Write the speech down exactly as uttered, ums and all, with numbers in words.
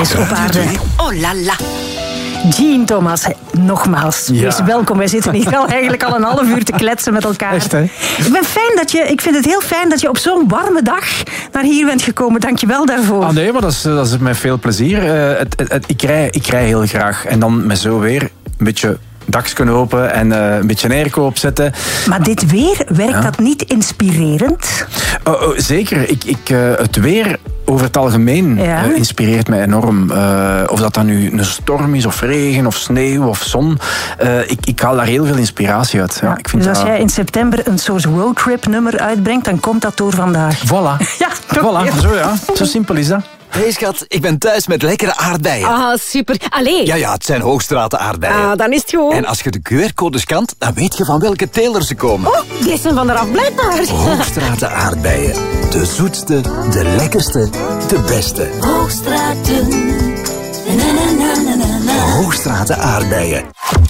is op aarde. Oh la la. Jean Thomas, nogmaals. Ja. Dus welkom. Wij zitten hier al eigenlijk al een half uur te kletsen met elkaar. Echt, hè? Ik ben fijn dat je, ik vind het heel fijn dat je op zo'n warme dag naar hier bent gekomen. Dank je wel daarvoor. Ah, nee, maar dat is, dat is met veel plezier. Uh, het, het, het, ik, rij, ik rij heel graag. En dan met zo weer een beetje daksken open en uh, een beetje airco opzetten. Maar dit weer, werkt ja. dat niet inspirerend? Oh, oh, zeker. Ik, ik, uh, het weer over het algemeen ja. uh, inspireert mij enorm. Uh, of dat dan nu een storm is, of regen, of sneeuw, of zon. Uh, ik, ik haal daar heel veel inspiratie uit. Ja, ja, ik vind dus als dat... jij in september een soort roadtrip nummer uitbrengt, dan komt dat door vandaag. Voilà. Ja, voilà. Zo ja. Zo simpel is dat. Hé schat, ik ben thuis met lekkere aardbeien. Ah, super. Allee. Ja, ja, het zijn Hoogstraten aardbeien. Ah, dan is het gewoon. En als je de Q R-code scant, dan weet je van welke teler ze komen. Oh, die zijn van eraf blijkbaar. Hoogstraten aardbeien. De zoetste, de lekkerste, de beste. Hoogstraten. Na, na, na, na, na. Hoogstraten aardbeien.